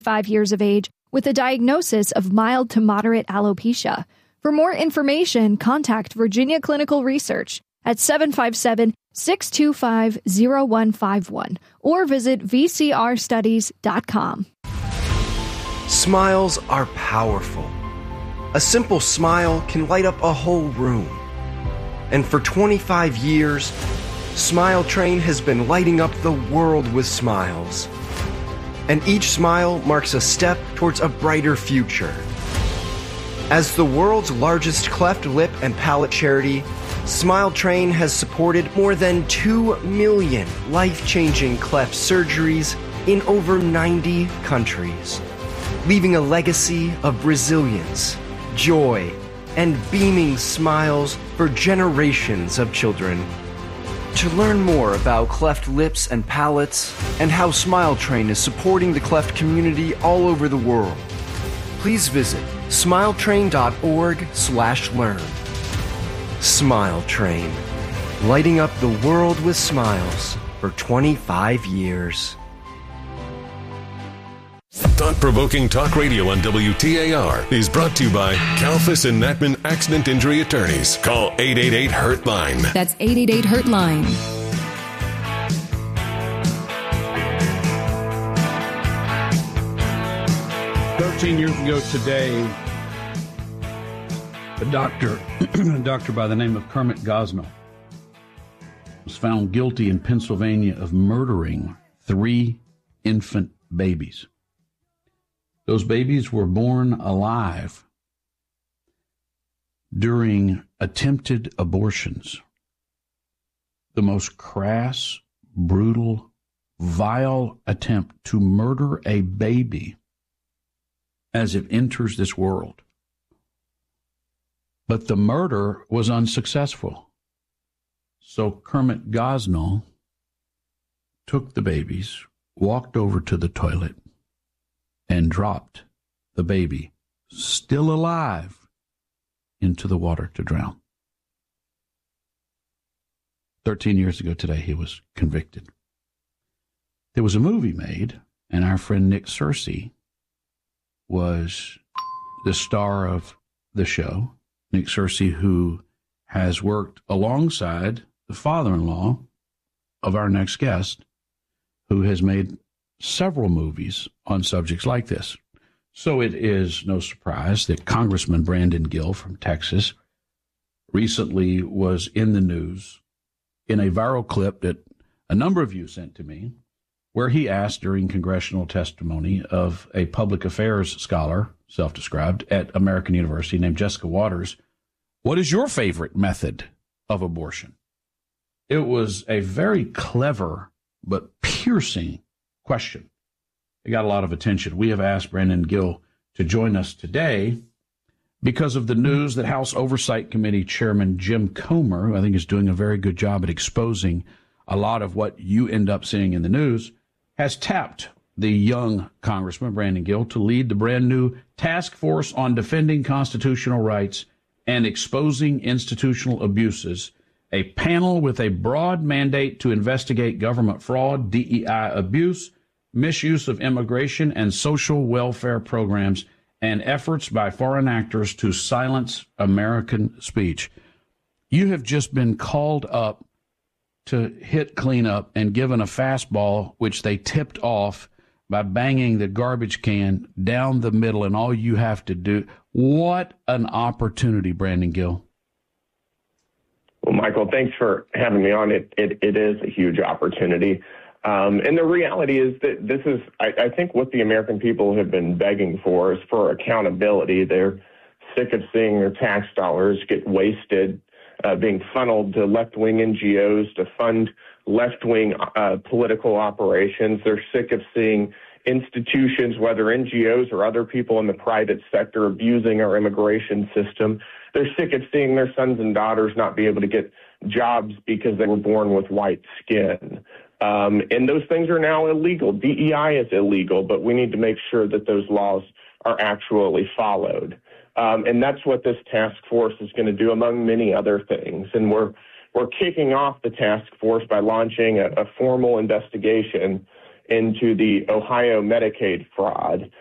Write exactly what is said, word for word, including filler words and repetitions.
five years of age with a diagnosis of mild to moderate alopecia. For more information, contact Virginia Clinical Research at seven five seven, six two five, zero one five one or visit v c r studies dot com. Smiles are powerful. A simple smile can light up a whole room. And for twenty-five years, Smile Train has been lighting up the world with smiles. And each smile marks a step towards a brighter future. As the world's largest cleft lip and palate charity, Smile Train has supported more than two million life-changing cleft surgeries in over ninety countries, leaving a legacy of resilience, joy, and beaming smiles for generations of children. To learn more about cleft lips and palates and how Smile Train is supporting the cleft community all over the world, please visit smiletrain.org slash learn. Smile Train, lighting up the world with smiles for twenty-five years. Thought-provoking talk radio on W T A R is brought to you by Kalfas and Natman Accident Injury Attorneys. Call eight eight eight, hurt line. That's eight eight eight, hurt line. Thirteen years ago today, a doctor, a doctor by the name of Kermit Gosnell was found guilty in Pennsylvania of murdering three infant babies. Those babies were born alive during attempted abortions. The most crass, brutal, vile attempt to murder a baby as it enters this world. But the murder was unsuccessful. So Kermit Gosnell took the babies, walked over to the toilet, and dropped the baby, still alive, into the water to drown. Thirteen years ago today, he was convicted. There was a movie made, and our friend Nick Searcy was the star of the show. Nick Searcy, who has worked alongside the father-in-law of our next guest, who has made several movies on subjects like this. So it is no surprise that Congressman Brandon Gill from Texas recently was in the news in a viral clip that a number of you sent to me, where he asked during congressional testimony of a public affairs scholar, self-described, at American University named Jessica Waters, what is your favorite method of abortion? It was a very clever but piercing question. It got a lot of attention. We have asked Brandon Gill to join us today because of the news that House Oversight Committee Chairman Jim Comer, who I think is doing a very good job at exposing a lot of what you end up seeing in the news, has tapped the young Congressman Brandon Gill to lead the brand new Task Force on Defending Constitutional Rights and Exposing Institutional Abuses, a panel with a broad mandate to investigate government fraud, D E I abuse, misuse of immigration and social welfare programs, and efforts by foreign actors to silence American speech. You have just been called up to hit cleanup and given a fastball, which they tipped off by banging the garbage can down the middle, and all you have to do. What an opportunity, Brandon Gill. Well, Michael, thanks for having me on. It it, it is a huge opportunity. Um, and the reality is that this is, I, I think, what the American people have been begging for is for accountability. They're sick of seeing their tax dollars get wasted, uh, being funneled to left-wing N G Os to fund left-wing uh, political operations. They're sick of seeing institutions, whether N G Os or other people in the private sector, abusing our immigration system. They're sick of seeing their sons and daughters not be able to get jobs because they were born with white skin. Um, and those things are now illegal. D E I is illegal, but we need to make sure that those laws are actually followed. Um, and that's what this task force is going to do, among many other things. And we're we're kicking off the task force by launching a, a formal investigation into the Ohio Medicaid fraud.